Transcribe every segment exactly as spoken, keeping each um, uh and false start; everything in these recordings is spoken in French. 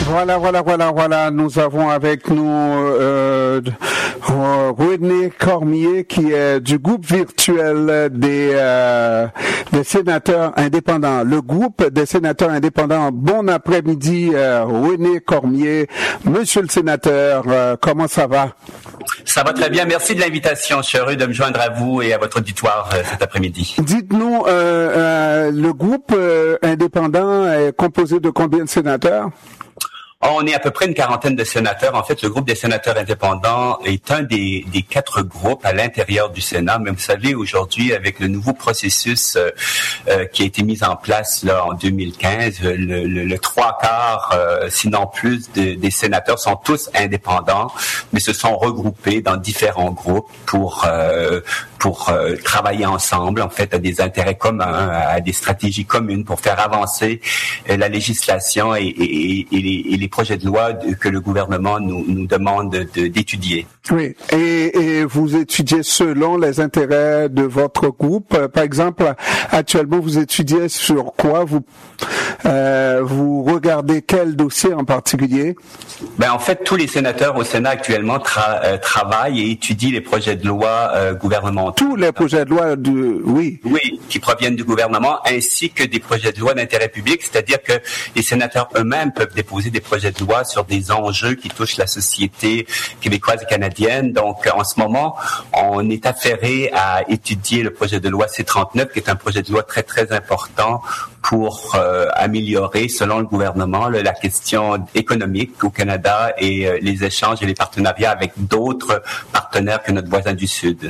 Voilà, voilà, voilà, voilà. Nous avons avec nous euh, René Cormier, qui est du groupe virtuel des, euh, des sénateurs indépendants. Le groupe des sénateurs indépendants. Bon après-midi, euh, René Cormier. Monsieur le sénateur, euh, comment ça va? Ça va très bien. Merci de l'invitation. Je suis heureux de me joindre à vous et à votre auditoire euh, cet après-midi. Dites-nous, euh, euh, le groupe euh, indépendant est composé de combien de sénateurs? On est à peu près une quarantaine de sénateurs. En fait, le groupe des sénateurs indépendants est un des, des quatre groupes à l'intérieur du Sénat. Mais vous savez, aujourd'hui, avec le nouveau processus euh, euh, qui a été mis en place là en deux mille quinze, le, le, le trois quarts, euh, sinon plus, de, des sénateurs sont tous indépendants, mais se sont regroupés dans différents groupes pour euh, pour euh, travailler ensemble, en fait, à des intérêts communs, à des stratégies communes pour faire avancer euh, la législation et, et, et, les, et les projets de loi de, que le gouvernement nous, nous demande de, d'étudier. Oui, et, et vous étudiez selon les intérêts de votre groupe. Par exemple, actuellement, vous étudiez sur quoi? Vous euh, vous regardez quel dossier en particulier? Ben en fait, tous les sénateurs au Sénat actuellement tra- euh, travaillent et étudient les projets de loi euh, gouvernementaux. Tous les projets de loi, du, oui. Oui, qui proviennent du gouvernement, ainsi que des projets de loi d'intérêt public, c'est-à-dire que les sénateurs eux-mêmes peuvent déposer des projets de loi sur des enjeux qui touchent la société québécoise et canadienne. Donc, en ce moment, on est affairé à étudier le projet de loi C trente-neuf, qui est un projet de loi très, très important pour euh, améliorer, selon le gouvernement, là, la question économique au Canada et euh, les échanges et les partenariats avec d'autres partenaires que notre voisin du Sud.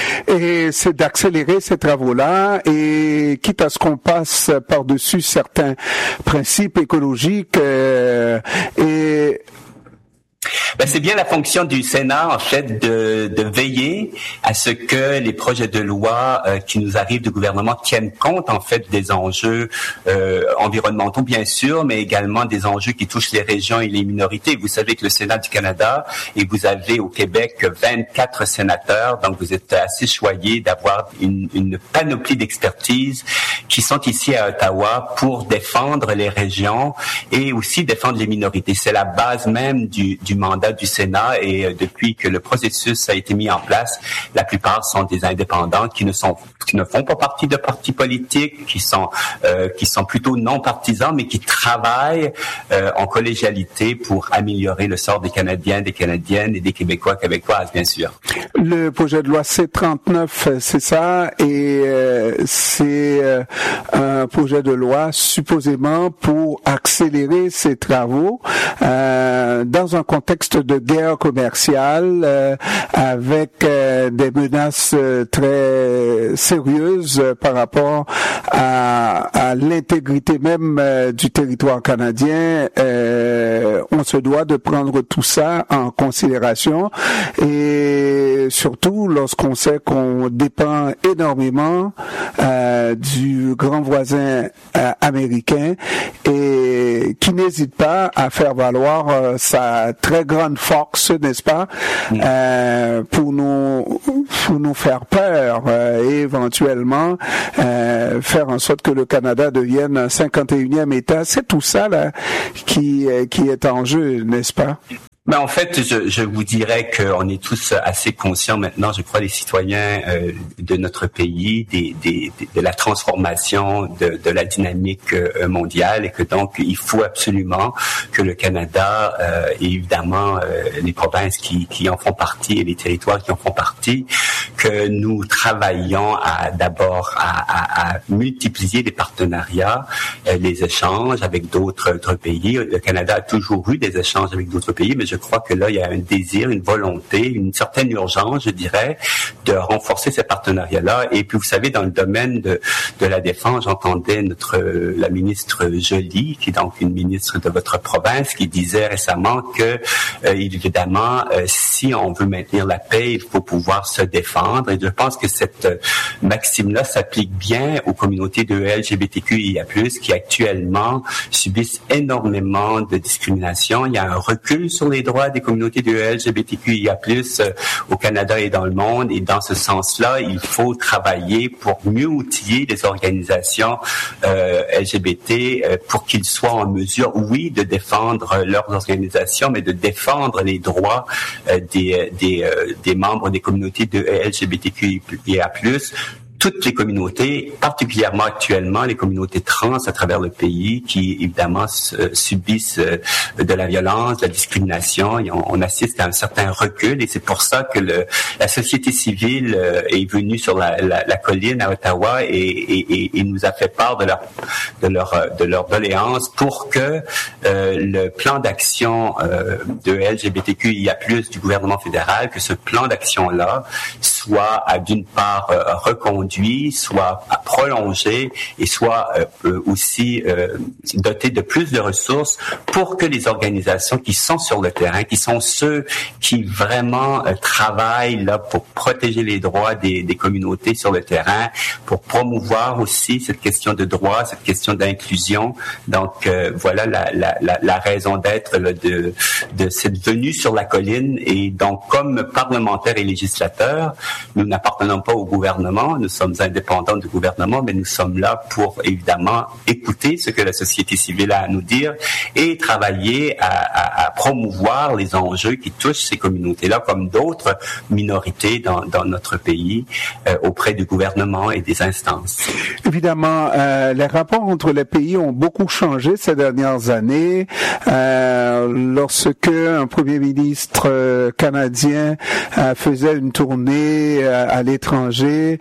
Et c'est d'accélérer ces travaux-là, et quitte à ce qu'on passe par-dessus certains principes écologiques euh, et Ben, c'est bien la fonction du Sénat, en fait, de, de veiller à ce que les projets de loi euh, qui nous arrivent du gouvernement tiennent compte, en fait, des enjeux euh, environnementaux, bien sûr, mais également des enjeux qui touchent les régions et les minorités. Vous savez que le Sénat du Canada, et vous avez au Québec vingt-quatre sénateurs, donc vous êtes assez choyés d'avoir une, une panoplie d'expertise qui sont ici à Ottawa pour défendre les régions et aussi défendre les minorités. C'est la base même du, du mandat du Sénat, et euh, depuis que le processus a été mis en place, la plupart sont des indépendants qui ne sont qui ne font pas partie de partis politiques, qui sont euh, qui sont plutôt non partisans, mais qui travaillent euh, en collégialité pour améliorer le sort des Canadiens, des Canadiennes et des Québécois, Québécoises, bien sûr. Le projet de loi C trente-neuf, c'est ça, et euh, c'est euh, un projet de loi supposément pour accélérer ces travaux euh, dans un contexte de guerre commerciale euh, avec euh, des menaces euh, très sérieuses euh, par rapport à, à l'intégrité même euh, du territoire canadien. Euh, on se doit de prendre tout ça en considération, et surtout lorsqu'on sait qu'on dépend énormément euh, du grand voisin euh, américain, et qui n'hésite pas à faire valoir euh, sa très grande force, n'est-ce pas, euh, pour nous pour nous faire peur euh, et éventuellement euh, faire en sorte que le Canada devienne un cinquante et unième État. C'est tout ça là qui qui est en jeu, n'est-ce pas? Ben en fait, je, je vous dirais qu'on est tous assez conscients maintenant, je crois, les citoyens euh, de notre pays, des, des, de la transformation de, de la dynamique euh, mondiale, et que donc il faut absolument que le Canada euh, et évidemment euh, les provinces qui, qui en font partie et les territoires qui en font partie, que nous travaillons à d'abord à, à, à multiplier les partenariats, euh, les échanges avec d'autres, d'autres pays. Le Canada a toujours eu des échanges avec d'autres pays, mais je crois que là, il y a un désir, une volonté, une certaine urgence, je dirais, de renforcer ces partenariats-là. Et puis, vous savez, dans le domaine de, de la défense, j'entendais notre la ministre Joly, qui est donc une ministre de votre province, qui disait récemment que, euh, évidemment, euh, si on veut maintenir la paix, il faut pouvoir se défendre. défendre. Et je pense que cette maxime-là s'applique bien aux communautés de L G B T Q I A plus, qui actuellement subissent énormément de discrimination. Il y a un recul sur les droits des communautés de L G B T Q I A plus, euh, au Canada et dans le monde. Et dans ce sens-là, il faut travailler pour mieux outiller les organisations euh, L G B T euh, pour qu'ils soient en mesure, oui, de défendre leurs organisations, mais de défendre les droits euh, des, des, euh, des membres des communautés de L G B T Q I A plus. Toutes les communautés, particulièrement actuellement les communautés trans à travers le pays, qui évidemment subissent de la violence, de la discrimination. Et on, on assiste à un certain recul, et c'est pour ça que le, la société civile est venue sur la, la, la colline à Ottawa et, et, et nous a fait part de leur de leur de leur doléance pour que euh, le plan d'action euh, de L G B T Q I A plus du gouvernement fédéral, que ce plan d'action-là soit à d'une part euh, reconduit, soit à prolonger et soit euh, aussi euh, doté de plus de ressources pour que les organisations qui sont sur le terrain, qui sont ceux qui vraiment euh, travaillent là pour protéger les droits des, des communautés sur le terrain, pour promouvoir aussi cette question de droit, cette question d'inclusion. Donc euh, voilà la, la, la, la raison d'être là, de, de cette venue sur la colline. Et donc comme parlementaires et législateurs, nous n'appartenons pas au gouvernement, nous sommes indépendants du gouvernement, mais nous sommes là pour évidemment écouter ce que la société civile a à nous dire et travailler à, à, à promouvoir les enjeux qui touchent ces communautés-là, comme d'autres minorités dans, dans notre pays, euh, auprès du gouvernement et des instances. Évidemment, euh, les rapports entre les pays ont beaucoup changé ces dernières années. Euh, lorsque un premier ministre euh, canadien euh, faisait une tournée euh, à l'étranger,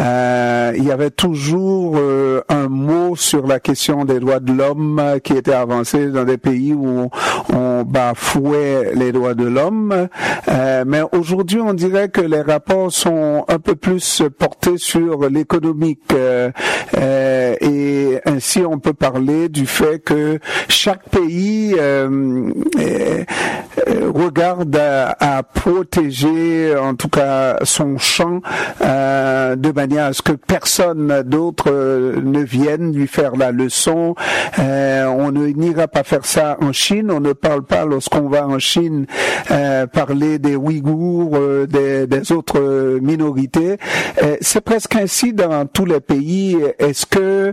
Euh, il y avait toujours euh, un mot sur la question des droits de l'homme euh, qui était avancé dans des pays où on bafouait les droits de l'homme. Euh, mais aujourd'hui, on dirait que les rapports sont un peu plus portés sur l'économique. Euh, euh, et ainsi, on peut parler du fait que chaque pays euh, euh, regarde à, à protéger, en tout cas, son champ euh, de manière à ce que personne d'autre euh, ne vienne lui faire la leçon. Euh, on ne n'ira pas faire ça en Chine. On ne parle pas, lorsqu'on va en Chine, euh, parler des Ouïghours, euh, des, des autres minorités. Euh, c'est presque ainsi dans tous les pays. Est-ce que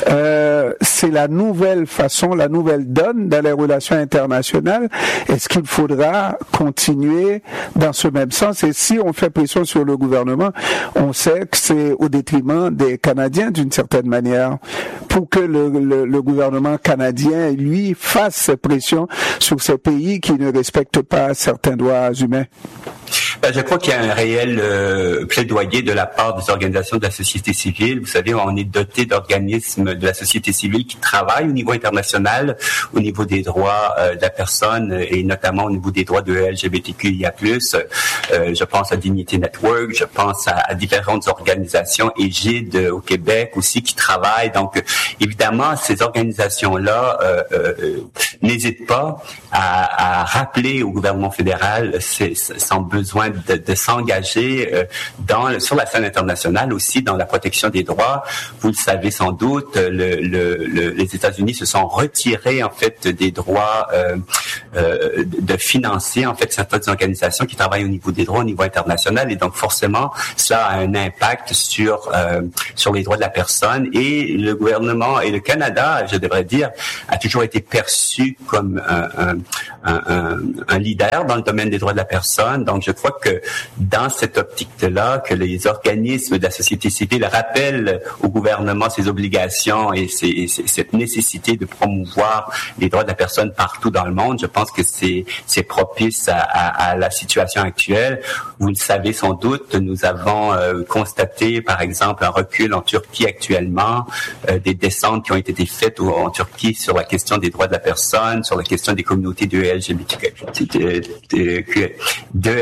euh, c'est la nouvelle façon, la nouvelle donne dans les relations internationales? Est-ce qu'il faudra continuer dans ce même sens? Et si on fait pression sur le gouvernement, on sait que c'est au détriment des Canadiens d'une certaine manière, pour que le, le, le gouvernement canadien, lui, fasse pression sur ces pays qui ne respectent pas certains droits humains. Ben, je crois qu'il y a un réel euh, plaidoyer de la part des organisations de la société civile. Vous savez, on est doté d'organismes de la société civile qui travaillent au niveau international, au niveau des droits euh, de la personne et notamment au niveau des droits de L G B T Q I A plus. Euh, je pense à Dignity Network, je pense à, à différentes organisations, Égide au Québec aussi, qui travaillent. Donc, évidemment, ces organisations-là euh, euh, n'hésitent pas à, à rappeler au gouvernement fédéral c'est, c'est, son besoin de, de s'engager euh, dans sur la scène internationale aussi dans la protection des droits. Vous le savez sans doute, le, le, le, les États-Unis se sont retirés en fait des droits euh, euh, de financer en fait certaines organisations qui travaillent au niveau des droits au niveau international, et donc forcément ça a un impact sur euh, sur les droits de la personne. Et le gouvernement et le Canada, je devrais dire, a toujours été perçu comme un, un, un, un leader dans le domaine des droits de la personne. Donc je crois que dans cette optique-là, que les organismes de la société civile rappellent au gouvernement ses obligations et, ses, et ses, cette nécessité de promouvoir les droits de la personne partout dans le monde, je pense que c'est, c'est propice à, à, à la situation actuelle. Vous le savez sans doute, nous avons euh, constaté par exemple un recul en Turquie actuellement, euh, des descentes qui ont été faites au, en Turquie sur la question des droits de la personne, sur la question des communautés de L G B T Q, de, de, de L G B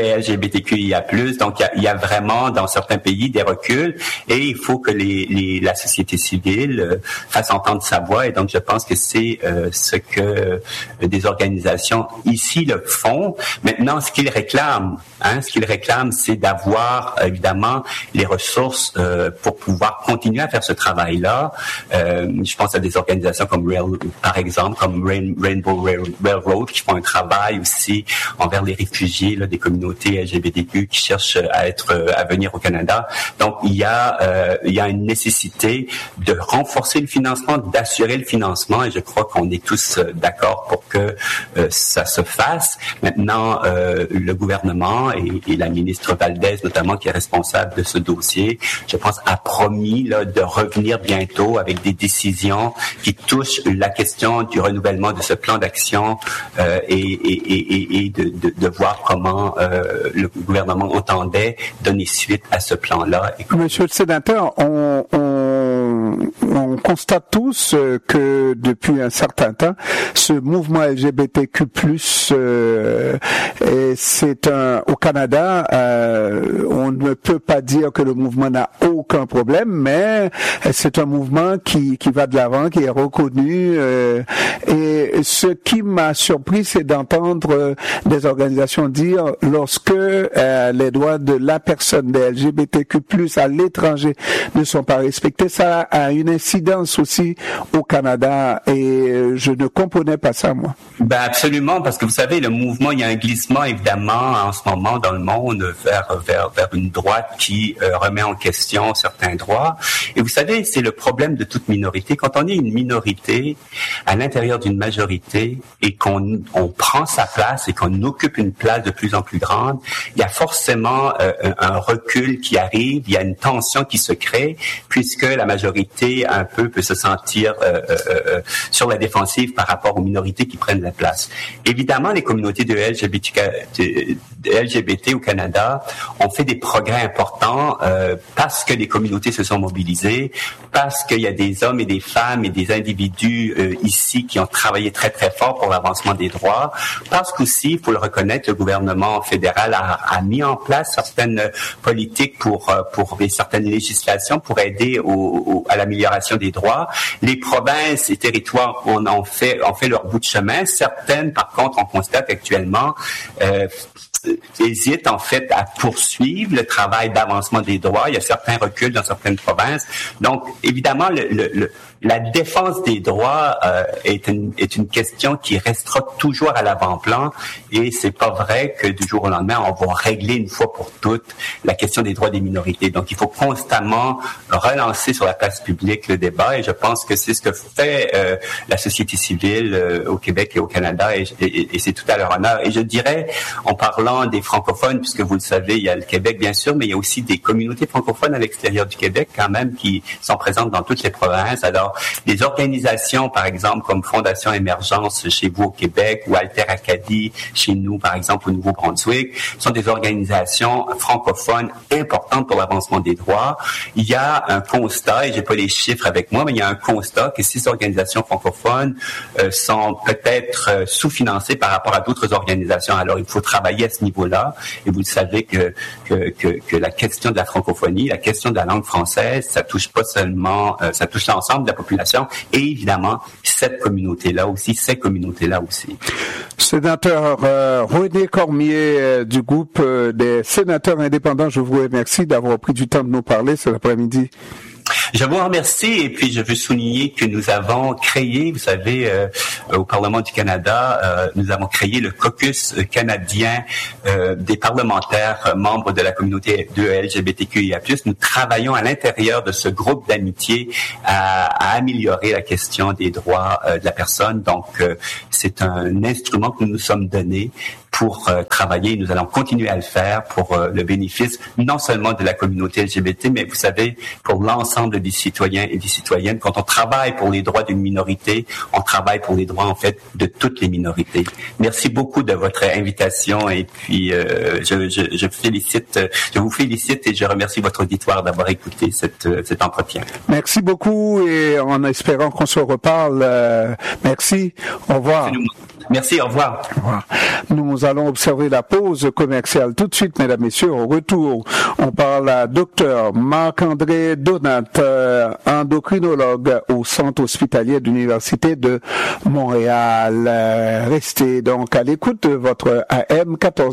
B T Q I A plus. Donc, il y a, il y a vraiment, dans certains pays, des reculs et il faut que les, les, la société civile euh, fasse entendre sa voix. Et donc, je pense que c'est euh, ce que euh, des organisations ici le font. Maintenant, ce qu'ils réclament, hein, ce qu'ils réclament, c'est d'avoir, évidemment, les ressources euh, pour pouvoir continuer à faire ce travail-là. Euh, je pense à des organisations comme Rail, par exemple, comme Rain, Rainbow Railroad, qui font un travail aussi envers les réfugiés là, des communautés L G B T Q qui cherchent à être à venir au Canada. Donc il y a euh, il y a une nécessité de renforcer le financement, d'assurer le financement, et je crois qu'on est tous euh, d'accord pour que euh, ça se fasse. Maintenant, euh, le gouvernement et, et la ministre Valdez, notamment, qui est responsable de ce dossier, je pense, a promis là de revenir bientôt avec des décisions qui touchent la question du renouvellement de ce plan d'action euh, et, et, et, et de, de, de voir comment euh, le gouvernement entendait donner suite à ce plan-là. Et Monsieur le sénateur, on, on, on constate tous que depuis un certain temps, ce mouvement L G B T Q plus, euh, et c'est un au Canada, euh, on ne peut pas dire que le mouvement n'a aucun problème, mais c'est un mouvement qui qui va de l'avant, qui est reconnu. Euh, et ce qui m'a surpris, c'est d'entendre euh, des organisations dire lorsque euh, les droits de la personne des L G B T Q plus à l'étranger ne sont pas respectés, ça a une incidence aussi au Canada, et euh, je ne comprenais pas ça, moi. Ben absolument, parce que vous savez, le mouvement, il y a un glissement évidemment en ce moment dans le monde vers vers vers une droite qui euh, remet en question certains droits. Et vous savez, c'est le problème de toute minorité. Quand on est une minorité à l'intérieur d'une majorité et qu'on on prend sa place et qu'on occupe une place de plus en plus grande, il y a forcément euh, un recul qui arrive, il y a une tension qui se crée, puisque la majorité un peu peut se sentir euh, euh, euh, sur la défensive par rapport aux minorités qui prennent la place. Évidemment, les communautés de L G B T, de L G B T au Canada ont fait des progrès importants euh, parce que les communautés se sont mobilisées, parce qu'il y a des hommes et des femmes et des individus euh, ici qui ont travaillé très très fort pour l'avancement des droits, parce qu'aussi, il faut le reconnaître, le gouvernement fédéral a, a mis en place certaines politiques pour pour et certaines législations pour aider au, au, à l'amélioration des droits. Les provinces et territoires on en fait ont fait leur bout de chemin. Certaines, par contre, on constate actuellement euh, hésitent en fait à poursuivre le travail d'avancement des droits. Il y a certains reculs dans certaines provinces. Donc, évidemment, le, le, le la défense des droits euh, est une est une question qui restera toujours à l'avant-plan, et c'est pas vrai que du jour au lendemain on va régler une fois pour toutes la question des droits des minorités. Donc il faut constamment relancer sur la place publique le débat, et je pense que c'est ce que fait euh, la société civile euh, au Québec et au Canada, et, et, et c'est tout à leur honneur. Et je dirais, en parlant des francophones, puisque vous le savez, il y a le Québec bien sûr, mais il y a aussi des communautés francophones à l'extérieur du Québec quand même qui sont présentes dans toutes les provinces. Alors des organisations, par exemple, comme Fondation Émergence chez vous au Québec ou Alter Acadie chez nous, par exemple, au Nouveau-Brunswick, sont des organisations francophones importantes pour l'avancement des droits. Il y a un constat, et j'ai pas les chiffres avec moi, mais il y a un constat que ces organisations francophones euh, sont peut-être euh, sous-financées par rapport à d'autres organisations. Alors, il faut travailler à ce niveau-là, et vous le savez que, que, que, que la question de la francophonie, la question de la langue française, ça touche pas seulement, euh, ça touche l'ensemble de la population, et évidemment cette communauté-là aussi, ces communautés-là aussi. Sénateur euh, René Cormier euh, du groupe euh, des sénateurs indépendants, je vous remercie d'avoir pris du temps de nous parler cet après-midi. Je vous remercie, et puis je veux souligner que nous avons créé, vous savez, euh, au Parlement du Canada, euh, nous avons créé le caucus canadien euh, des parlementaires euh, membres de la communauté de L G B T Q I A plus. Nous travaillons à l'intérieur de ce groupe d'amitié à, à améliorer la question des droits euh, de la personne. Donc, euh, c'est un instrument que nous nous sommes donnés pour euh, travailler. Nous allons continuer à le faire pour euh, le bénéfice non seulement de la communauté L G B T, mais vous savez, pour l'ensemble des citoyens et des citoyennes. Quand on travaille pour les droits d'une minorité, on travaille pour les droits, en fait, de toutes les minorités. Merci beaucoup de votre invitation, et puis euh, je, je, je félicite, je vous félicite et je remercie votre auditoire d'avoir écouté cette, cet entretien. Merci beaucoup, et en espérant qu'on se reparle, euh, merci. Au revoir. Merci, au revoir. Au revoir. Nous allons observer la pause commerciale tout de suite, mesdames, messieurs. Au retour, on parle à docteur Marc-André Donat, euh, endocrinologue au Centre hospitalier de l'Université de Montréal. Euh, restez donc à l'écoute de votre A M quatorze.